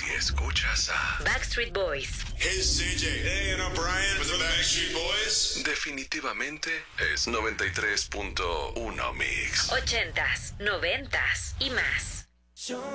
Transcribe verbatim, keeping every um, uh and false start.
Si escuchas a Backstreet Boys. Hey, C J. Hey, and I'm Brian with the Backstreet Boys. definitivamente es noventa y tres punto uno Mix. Ochentas, noventas y más.